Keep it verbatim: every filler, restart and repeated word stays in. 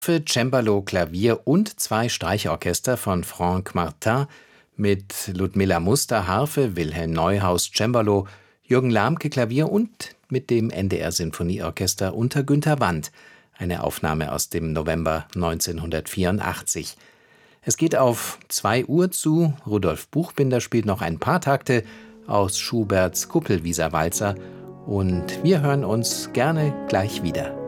Für Cembalo, Klavier und zwei Streichorchester von Franck Martin mit Ludmilla Muster Harfe, Wilhelm Neuhaus Cembalo, Jürgen Lamke Klavier und mit dem N D R-Sinfonieorchester unter Günter Wandt, eine Aufnahme aus dem November neunzehnhundertvierundachtzig. Es geht auf zwei Uhr zu, Rudolf Buchbinder spielt noch ein paar Takte aus Schuberts Kuppelwieser-Walzer und wir hören uns gerne gleich wieder.